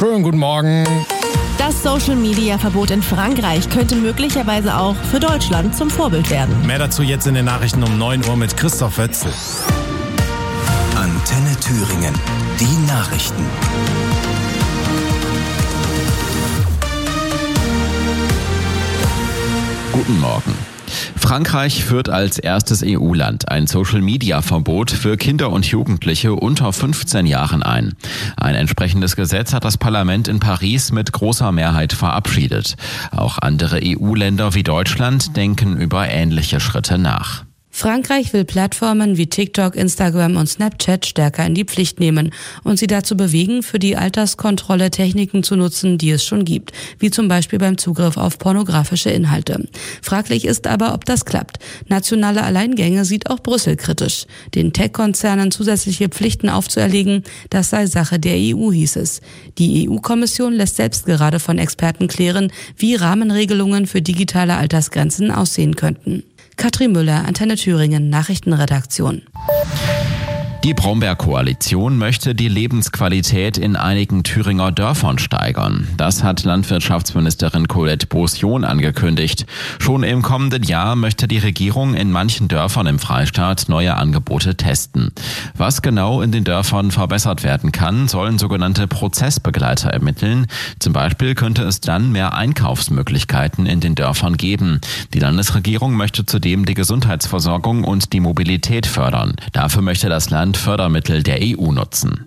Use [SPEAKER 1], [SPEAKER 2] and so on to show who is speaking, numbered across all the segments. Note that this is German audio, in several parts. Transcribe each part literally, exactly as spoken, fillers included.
[SPEAKER 1] Schönen guten Morgen.
[SPEAKER 2] Das Social-Media-Verbot in Frankreich könnte möglicherweise auch für Deutschland zum Vorbild werden.
[SPEAKER 1] Mehr dazu jetzt in den Nachrichten um neun Uhr mit Christoph Wetzel.
[SPEAKER 3] Antenne Thüringen, die Nachrichten.
[SPEAKER 4] Guten Morgen. Frankreich führt als erstes E U-Land ein Social-Media-Verbot für Kinder und Jugendliche unter fünfzehn Jahren ein. Ein entsprechendes Gesetz hat das Parlament in Paris mit großer Mehrheit verabschiedet. Auch andere E U-Länder wie Deutschland denken über ähnliche Schritte nach.
[SPEAKER 5] Frankreich will Plattformen wie TikTok, Instagram und Snapchat stärker in die Pflicht nehmen und sie dazu bewegen, für die Alterskontrolle Techniken zu nutzen, die es schon gibt, wie zum Beispiel beim Zugriff auf pornografische Inhalte. Fraglich ist aber, ob das klappt. Nationale Alleingänge sieht auch Brüssel kritisch. Den Tech-Konzernen zusätzliche Pflichten aufzuerlegen, das sei Sache der E U, hieß es. Die E U-Kommission lässt selbst gerade von Experten klären, wie Rahmenregelungen für digitale Altersgrenzen aussehen könnten. Katrin Müller, Antenne Thüringen, Nachrichtenredaktion.
[SPEAKER 4] Die Brombeer-Koalition möchte die Lebensqualität in einigen Thüringer Dörfern steigern. Das hat Landwirtschaftsministerin Colette Beaussion angekündigt. Schon im kommenden Jahr möchte die Regierung in manchen Dörfern im Freistaat neue Angebote testen. Was genau in den Dörfern verbessert werden kann, sollen sogenannte Prozessbegleiter ermitteln. Zum Beispiel könnte es dann mehr Einkaufsmöglichkeiten in den Dörfern geben. Die Landesregierung möchte zudem die Gesundheitsversorgung und die Mobilität fördern. Dafür möchte das Land Fördermittel der E U nutzen.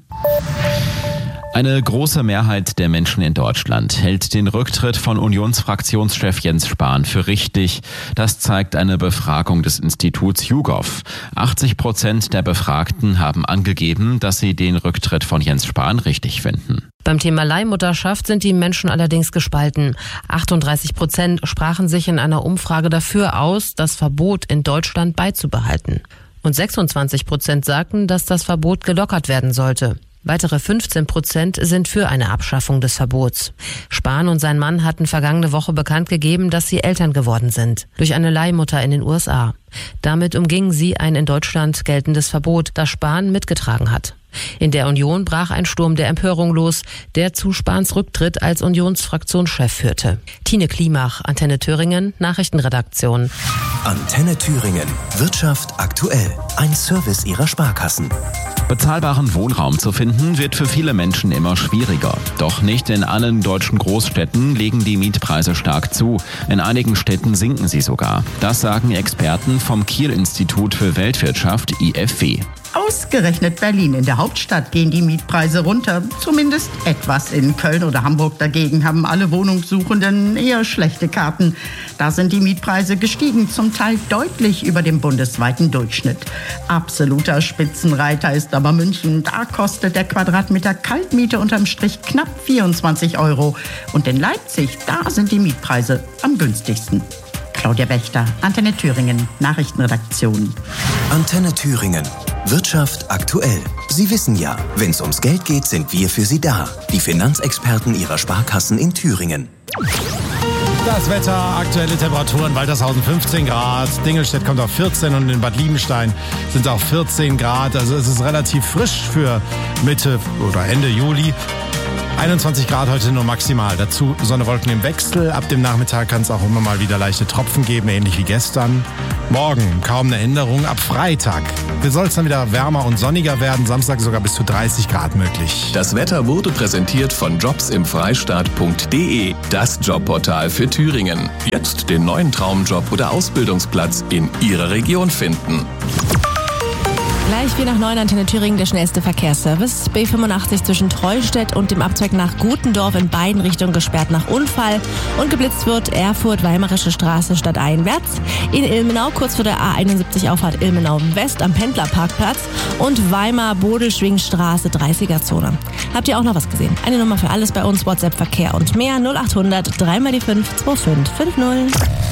[SPEAKER 4] Eine große Mehrheit der Menschen in Deutschland hält den Rücktritt von Unionsfraktionschef Jens Spahn für richtig. Das zeigt eine Befragung des Instituts YouGov. achtzig Prozent der Befragten haben angegeben, dass sie den Rücktritt von Jens Spahn richtig finden.
[SPEAKER 6] Beim Thema Leihmutterschaft sind die Menschen allerdings gespalten. achtunddreißig Prozent sprachen sich in einer Umfrage dafür aus, das Verbot in Deutschland beizubehalten. Und sechsundzwanzig Prozent sagten, dass das Verbot gelockert werden sollte. Weitere fünfzehn Prozent sind für eine Abschaffung des Verbots. Spahn und sein Mann hatten vergangene Woche bekannt gegeben, dass sie Eltern geworden sind. Durch eine Leihmutter in den U S A. Damit umgingen sie ein in Deutschland geltendes Verbot, das Spahn mitgetragen hat. In der Union brach ein Sturm der Empörung los, der zu Spahns Rücktritt als Unionsfraktionschef führte. Tine Klimach, Antenne Thüringen, Nachrichtenredaktion.
[SPEAKER 3] Antenne Thüringen, Wirtschaft aktuell. Ein Service ihrer Sparkassen.
[SPEAKER 4] Bezahlbaren Wohnraum zu finden, wird für viele Menschen immer schwieriger. Doch nicht in allen deutschen Großstädten legen die Mietpreise stark zu. In einigen Städten sinken sie sogar. Das sagen Experten vom Kiel-Institut für Weltwirtschaft I F W.
[SPEAKER 7] Ausgerechnet Berlin, in der Hauptstadt, gehen die Mietpreise runter. Zumindest etwas. In Köln oder Hamburg dagegen haben alle Wohnungssuchenden eher schlechte Karten. Da sind die Mietpreise gestiegen, zum Teil deutlich über dem bundesweiten Durchschnitt. Absoluter Spitzenreiter ist aber München. Da kostet der Quadratmeter Kaltmiete unterm Strich knapp vierundzwanzig Euro. Und in Leipzig, da sind die Mietpreise am günstigsten. Claudia Wächter, Antenne Thüringen, Nachrichtenredaktion.
[SPEAKER 3] Antenne Thüringen, Wirtschaft aktuell. Sie wissen ja, wenn es ums Geld geht, sind wir für Sie da. Die Finanzexperten Ihrer Sparkassen in Thüringen.
[SPEAKER 1] Das Wetter, aktuelle Temperaturen, Waltershausen fünfzehn Grad, Dingelstedt kommt auf vierzehn und in Bad Liebenstein sind es auch vierzehn Grad. Also es ist relativ frisch für Mitte oder Ende Juli. einundzwanzig Grad heute nur maximal. Dazu Sonne, Wolken im Wechsel. Ab dem Nachmittag kann es auch immer mal wieder leichte Tropfen geben, ähnlich wie gestern. Morgen kaum eine Änderung. Ab Freitag soll es dann wieder wärmer und sonniger werden. Samstag sogar bis zu dreißig Grad möglich.
[SPEAKER 8] Das Wetter wurde präsentiert von jobs im freistaat punkt de, das Jobportal für Thüringen. Jetzt den neuen Traumjob oder Ausbildungsplatz in Ihrer Region finden.
[SPEAKER 2] Gleich wie nach neun Antenne Thüringen der schnellste Verkehrsservice. B fünfundachtzig zwischen Treustedt und dem Abzweig nach Gutendorf in beiden Richtungen gesperrt nach Unfall. Und geblitzt wird Erfurt-Weimarische Straße stadteinwärts. In Ilmenau kurz vor der A einundsiebzig Auffahrt Ilmenau West am Pendlerparkplatz. Und Weimar-Bodelschwingstraße dreißiger Zone. Habt ihr auch noch was gesehen? Eine Nummer für alles bei uns, WhatsApp, Verkehr und mehr. null achthundert drei mal die fünf zwei fünf fünf null.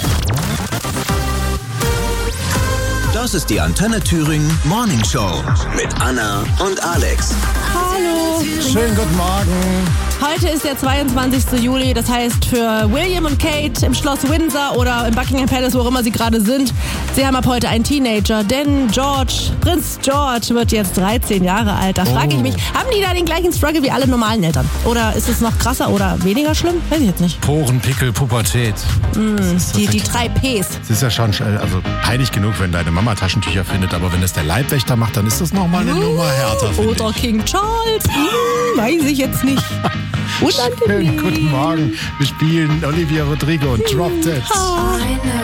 [SPEAKER 3] Das ist die Antenne Thüringen Morning Show mit Anna und Alex.
[SPEAKER 2] Hallo.
[SPEAKER 1] Schönen guten Morgen.
[SPEAKER 2] Heute ist der zweiundzwanzigster Juli, das heißt für William und Kate im Schloss Windsor oder im Buckingham Palace, wo auch immer sie gerade sind, Sie haben ab heute einen Teenager, denn George, Prinz George wird jetzt dreizehn Jahre alt. Da frage ich mich, haben die da den gleichen Struggle wie alle normalen Eltern? Oder ist es noch krasser oder weniger schlimm? Weiß ich jetzt nicht.
[SPEAKER 1] Poren, Pickel, Pubertät.
[SPEAKER 2] Mm, die, die drei P's.
[SPEAKER 1] Es ist ja schon also peinlich genug, wenn deine Mama Taschentücher findet, aber wenn es der Leibwächter macht, dann ist das nochmal eine uh, Nummer härter.
[SPEAKER 2] Oder ich. King Charles. Hm, weiß ich jetzt nicht.
[SPEAKER 1] Schönen guten Morgen. Wir spielen Olivia Rodrigo und Drop Dead.